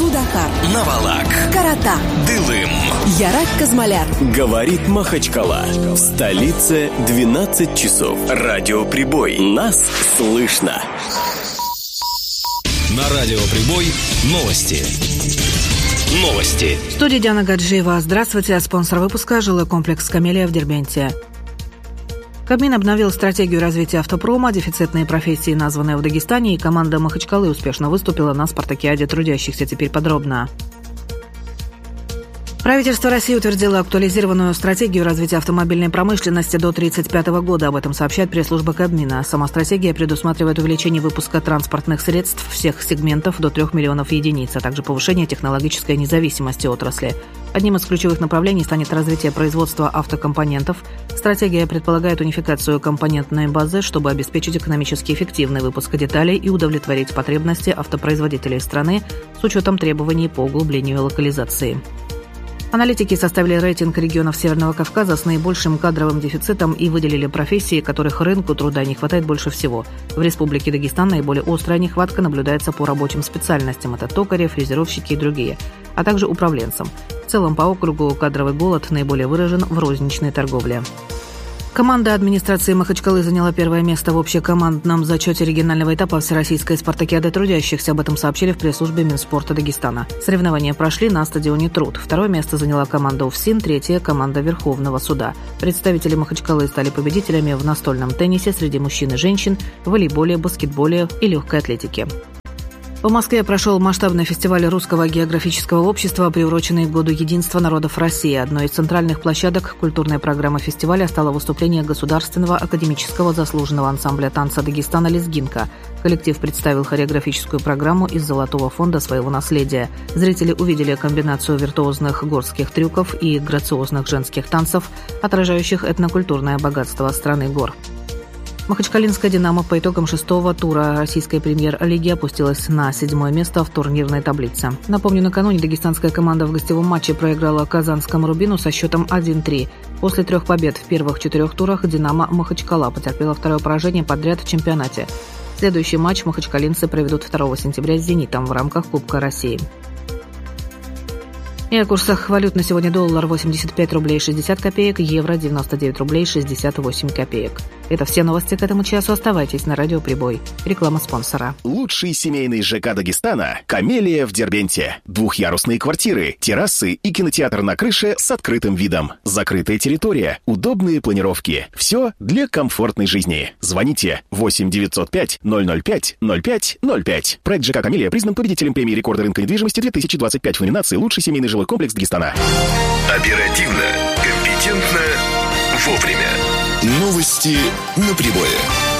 Судакар, Навалак, Карата, Дылым, Ярак Казмаляр. Говорит Махачкала. В столице 12 часов. Радиоприбой. Нас слышно. На Радиоприбой новости. В студии Диана Гаджиева. Здравствуйте. Спонсор выпуска – жилой комплекс «Камелия» в Дербенте. Кабмин обновил стратегию развития автопрома, дефицитные профессии, названные в Дагестане, и команда Махачкалы успешно выступила на спартакиаде трудящихся. Теперь подробно. Правительство России утвердило актуализированную стратегию развития автомобильной промышленности до 1935 года. Об этом сообщает пресс-служба Кабмина. Сама стратегия предусматривает увеличение выпуска транспортных средств всех сегментов до 3 миллионов единиц, а также повышение технологической независимости отрасли. Одним из ключевых направлений станет развитие производства автокомпонентов. Стратегия предполагает унификацию компонентной базы, чтобы обеспечить экономически эффективный выпуск деталей и удовлетворить потребности автопроизводителей страны с учетом требований по углублению локализации. Аналитики составили рейтинг регионов Северного Кавказа с наибольшим кадровым дефицитом и выделили профессии, которых рынку труда не хватает больше всего. В Республике Дагестан наиболее острая нехватка наблюдается по рабочим специальностям. Это токари, фрезеровщики и другие, а также управленцам. В целом по округу кадровый голод наиболее выражен в розничной торговле. Команда администрации Махачкалы заняла первое место в общекомандном зачете регионального этапа Всероссийской спартакиады трудящихся. Об этом сообщили в пресс-службе Минспорта Дагестана. Соревнования прошли на стадионе «Труд». Второе место заняла команда УФСИН, третье – команда Верховного суда. Представители Махачкалы стали победителями в настольном теннисе среди мужчин и женщин, волейболе, баскетболе и легкой атлетике. В Москве прошел масштабный фестиваль Русского географического общества, приуроченный к Году единства народов России. Одной из центральных площадок культурной программы фестиваля стало выступление Государственного академического заслуженного ансамбля танца Дагестана «Лезгинка». Коллектив представил хореографическую программу из золотого фонда своего наследия. Зрители увидели комбинацию виртуозных горских трюков и грациозных женских танцев, отражающих этнокультурное богатство страны гор. Махачкалинская «Динамо» по итогам 6-го тура российской премьер-лиги опустилась на 7-е место в турнирной таблице. Напомню, накануне дагестанская команда в гостевом матче проиграла казанскому «Рубину» со счетом 1-3. После 3 побед в первых 4 турах «Динамо» Махачкала потерпела второе поражение подряд в чемпионате. Следующий матч махачкалинцы проведут 2 сентября с «Зенитом» в рамках Кубка России. И о курсах валют на сегодня: доллар 85 рублей 60 копеек, евро 99 рублей 68 копеек. Это все новости к этому часу. Оставайтесь на Радиоприбой. Реклама спонсора. Лучший семейный ЖК Дагестана – «Камелия» в Дербенте. Двухъярусные квартиры, террасы и кинотеатр на крыше с открытым видом. Закрытая территория, удобные планировки. Все для комфортной жизни. Звоните 8 905 005 05 05. Проект ЖК «Камелия» признан победителем премии рекорда рынка недвижимости 2025 в номинации «Лучший семейный жилой комплекс Дагестана». Оперативно, компетентно, вовремя. Новости на прибое.